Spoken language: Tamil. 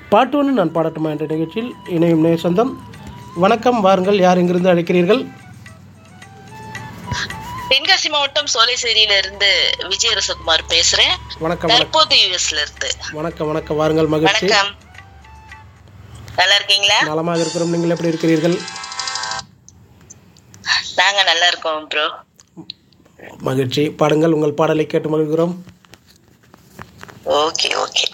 பாட்டு ஒன்று நான் பாடட்டுமா என்ற நிகழ்ச்சியில் இணையும் நேசந்தம். வணக்கம், வாருங்கள். யார் எங்கிருந்து அழைக்கிறீர்கள்? தென்காசி மாவட்டம் சோலைசேரியில இருந்து விஜயரசகுமார் பேசுறேன். வணக்கம். தற்போது யூஎஸ்ல இருந்து. வணக்கம் வணக்கம், வாருங்கள். மகிழ்ச்சி. வணக்கம், நல்லா இருக்கீங்களா? நலமாக இருக்கிறோம். நீங்கள் எப்படி இருக்கிறீர்கள்? நாங்க நல்லா இருக்கோம் ப்ரோ. மகிழ்ச்சி. பாடுங்கள், உங்கள் பாடலை கேட்டு மகிழ்கிறோம். Okay okay.